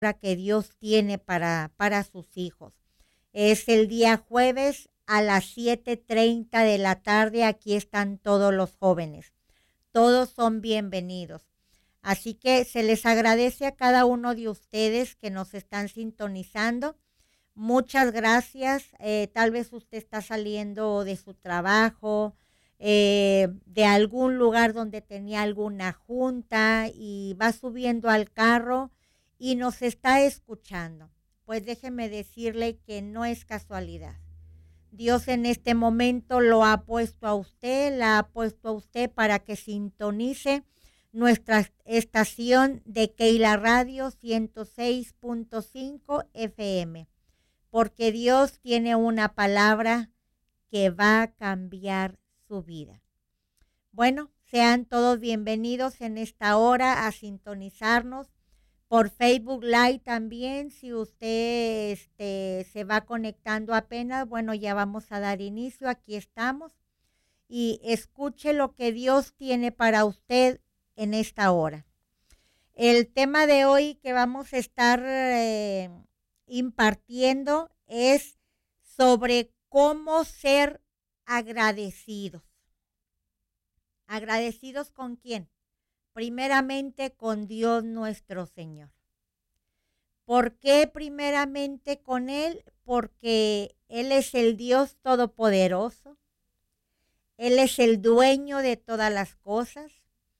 que Dios tiene para sus hijos. Es el día jueves a las 7:30 de la tarde. Aquí están todos los jóvenes. Todos son bienvenidos. Así que se les agradece a cada uno de ustedes que nos están sintonizando. Muchas gracias. Tal vez usted está saliendo de su trabajo, de algún lugar donde tenía alguna junta y va subiendo al carro y nos está escuchando. Pues déjeme decirle que no es casualidad. Dios en este momento lo ha puesto a usted, la ha puesto a usted para que sintonice nuestra estación de Keila Radio 106.5 FM, porque Dios tiene una palabra que va a cambiar su vida. Bueno, sean todos bienvenidos en esta hora a sintonizarnos por Facebook Live también. Si usted se va conectando apenas, bueno, ya vamos a dar inicio, aquí estamos. Y escuche lo que Dios tiene para usted en esta hora. El tema de hoy que vamos a estar impartiendo es sobre cómo ser agradecidos. ¿Agradecidos con quién? Primeramente con Dios nuestro Señor. ¿Por qué primeramente con Él? Porque Él es el Dios todopoderoso. Él es el dueño de todas las cosas.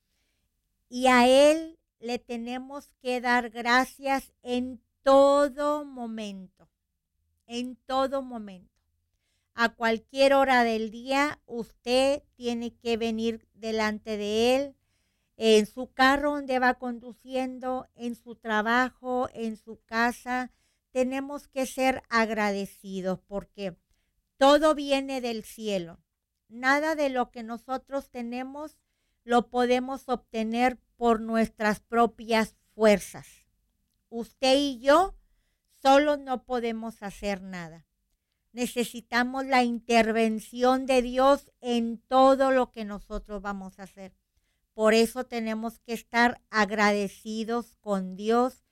Y a Él le tenemos que dar gracias en todo momento. En todo momento. A cualquier hora del día usted tiene que venir delante de Él, en su carro donde va conduciendo, en su trabajo, en su casa. Tenemos que ser agradecidos porque todo viene del cielo. Nada de lo que nosotros tenemos lo podemos obtener por nuestras propias fuerzas. Usted y yo solos no podemos hacer nada. Necesitamos la intervención de Dios en todo lo que nosotros vamos a hacer. Por eso tenemos que estar agradecidos con Dios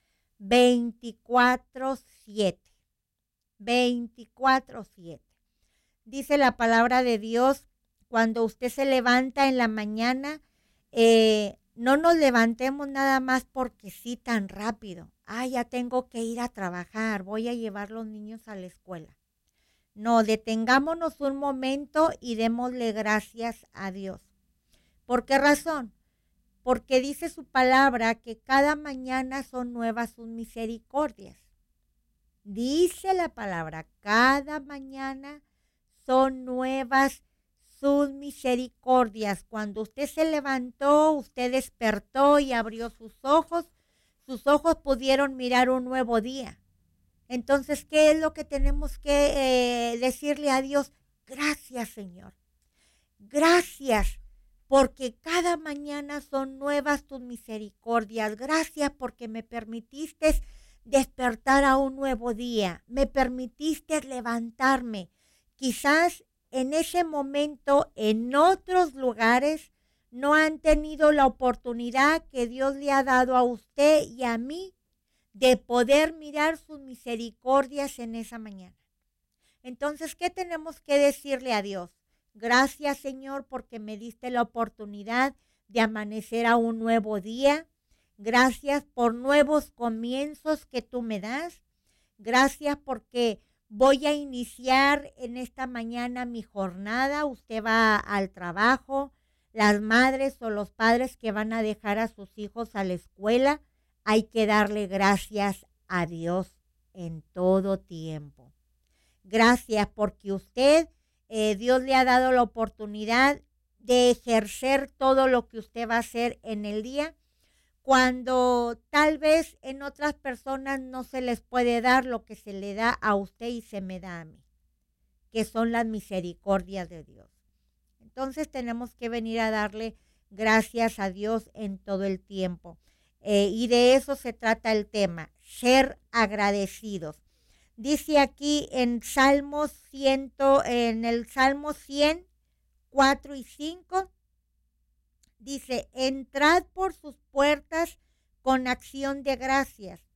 24/7. 24/7. Dice la palabra de Dios, cuando usted se levanta en la mañana, no nos levantemos nada más porque sí tan rápido. Ya tengo que ir a trabajar, voy a llevar los niños a la escuela. No, detengámonos un momento y démosle gracias a Dios. ¿Por qué razón? Porque dice su palabra que cada mañana son nuevas sus misericordias. Dice la palabra, cada mañana son nuevas sus misericordias. Cuando usted se levantó, usted despertó y abrió sus ojos pudieron mirar un nuevo día. Entonces, ¿qué es lo que tenemos que decirle a Dios? Gracias, Señor. Gracias, porque cada mañana son nuevas tus misericordias. Gracias porque me permitiste despertar a un nuevo día. Me permitiste levantarme. Quizás en ese momento, en otros lugares, no han tenido la oportunidad que Dios le ha dado a usted y a mí de poder mirar sus misericordias en esa mañana. Entonces, ¿qué tenemos que decirle a Dios? Gracias, Señor, porque me diste la oportunidad de amanecer a un nuevo día. Gracias por nuevos comienzos que tú me das. Gracias porque voy a iniciar en esta mañana mi jornada. Usted va al trabajo, las madres o los padres que van a dejar a sus hijos a la escuela. Hay que darle gracias a Dios en todo tiempo. Gracias porque usted, Dios le ha dado la oportunidad de ejercer todo lo que usted va a hacer en el día, cuando tal vez en otras personas no se les puede dar lo que se le da a usted y se me da a mí, que son las misericordias de Dios. Entonces tenemos que venir a darle gracias a Dios en todo el tiempo. Y de eso se trata el tema, ser agradecidos. Dice aquí en el Salmo 100, 4 y 5, dice, entrad por sus puertas con acción de gracias,